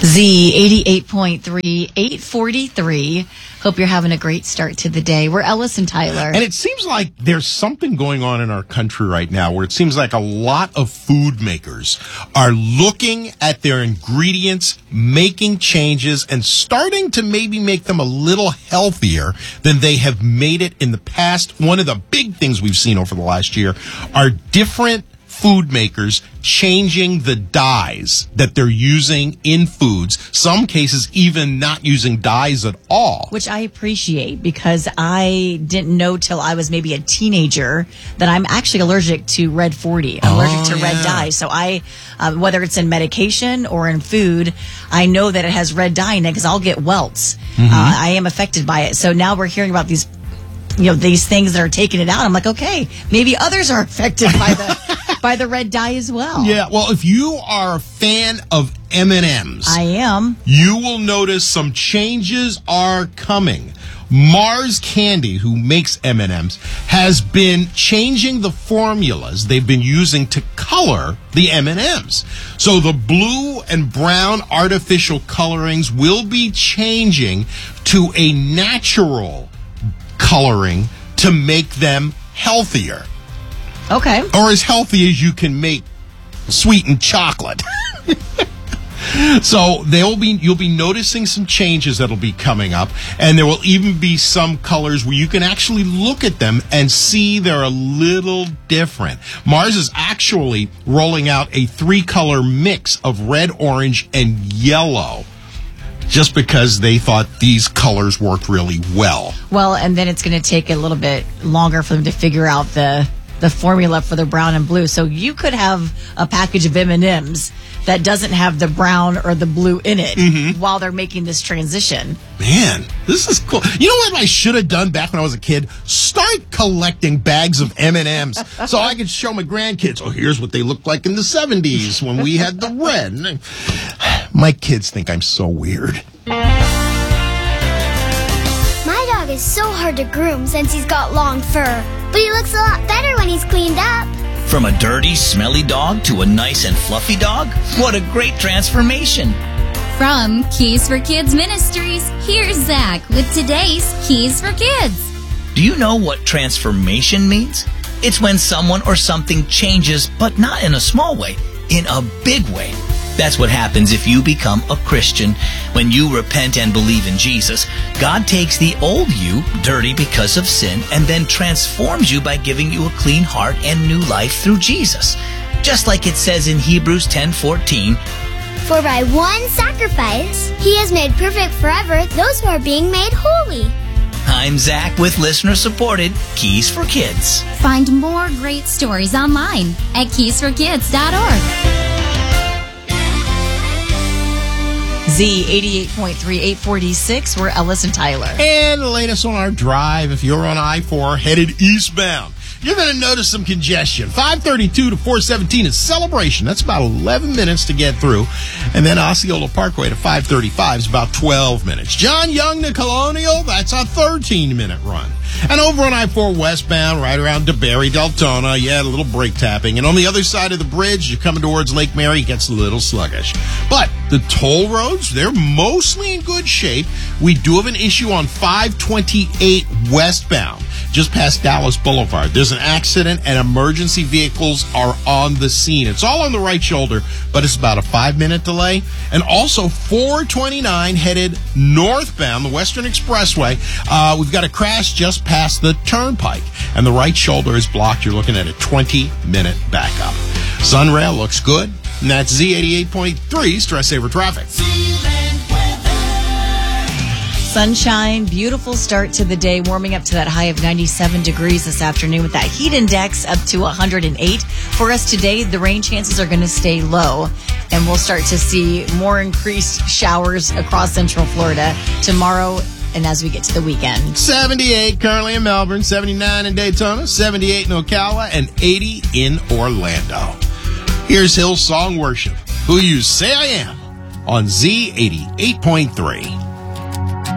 Z 88.3, 843. Hope you're having a great start to the day. We're Ellis and Tyler. And it seems like there's something going on in our country right now where it seems like a lot of food makers are looking at their ingredients, making changes, and starting to maybe make them a little healthier than they have made it in the past. One of the big things we've seen over the last year are different food makers changing the dyes that they're using in foods. Some cases even not using dyes at all. Which I appreciate because I didn't know till I was maybe a teenager that I'm actually allergic to red 40. I'm allergic to red dye. So I, whether it's in medication or in food, I know that it has red dye in it because I'll get welts. I am affected by it. So now we're hearing about these, these things that are taking it out. I'm like, okay, maybe others are affected by the red dye as well. Yeah, well, if you are a fan of M&Ms, I am. You will notice some changes are coming. Mars Candy, who makes M&Ms, has been changing the formulas they've been using to color the M&Ms. So the blue and brown artificial colorings will be changing to a natural coloring to make them healthier. Okay. Or as healthy as you can make sweetened chocolate. So you'll be noticing some changes that'll be coming up, and there will even be some colors where you can actually look at them and see they're a little different. Mars is actually rolling out a 3-color mix of red, orange, and yellow, just because they thought these colors worked really well. Well, and then it's going to take a little bit longer for them to figure out the formula for the brown and blue. So you could have a package of M&Ms that doesn't have the brown or the blue in it while they're making this transition. Man, this is cool. You know what I should have done back when I was a kid? Start collecting bags of M&Ms so I could show my grandkids, here's what they looked like in the 70s when we had the red. My kids think I'm so weird. My dog is so hard to groom since he's got long fur, but he looks a lot better when he's cleaned up. From a dirty, smelly dog to a nice and fluffy dog? What a great transformation. From Keys for Kids Ministries, here's Zach with today's Keys for Kids. Do you know what transformation means? It's when someone or something changes, but not in a small way, in a big way. That's what happens if you become a Christian. When you repent and believe in Jesus, God takes the old you, dirty because of sin, and then transforms you by giving you a clean heart and new life through Jesus. Just like it says in Hebrews 10:14, For by one sacrifice, he has made perfect forever those who are being made holy. I'm Zach with listener-supported Keys for Kids. Find more great stories online at keysforkids.org. Z 88.3, 846. We're Ellis and Tyler. And the latest on our drive, if you're on I-4 headed eastbound, you're going to notice some congestion. 532 to 417 is Celebration. That's about 11 minutes to get through. And then Osceola Parkway to 535 is about 12 minutes. John Young to Colonial, that's a 13-minute run. And over on I-4 westbound, right around DeBerry, Deltona, a little brake tapping. And on the other side of the bridge, you're coming towards Lake Mary, it gets a little sluggish. But the toll roads, they're mostly in good shape. We do have an issue on 528 westbound, just past Dallas Boulevard. There's an accident and emergency vehicles are on the scene. It's all on the right shoulder, but it's about a 5-minute delay. And also 429 headed northbound, the Western Expressway. We've got a crash just past the turnpike, and the right shoulder is blocked. You're looking at a 20-minute backup. Sunrail looks good, and that's Z88.3 Stress Saver Traffic. Sunshine, beautiful start to the day, warming up to that high of 97 degrees this afternoon with that heat index up to 108. For us today, the rain chances are going to stay low, and we'll start to see more increased showers across Central Florida tomorrow and as we get to the weekend. 78 currently in Melbourne, 79 in Daytona, 78 in Ocala, and 80 in Orlando. Here's Hillsong Worship, Who You Say I Am, on Z88.3.